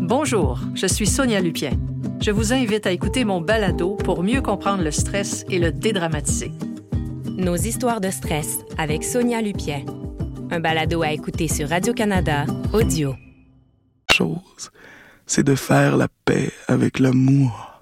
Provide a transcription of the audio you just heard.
Bonjour, je suis Sonia Lupien. Je vous invite à écouter mon balado pour mieux comprendre le stress et le dédramatiser. Nos histoires de stress avec Sonia Lupien. Un balado à écouter sur Radio-Canada Audio. Chose, c'est de faire la paix avec l'amour.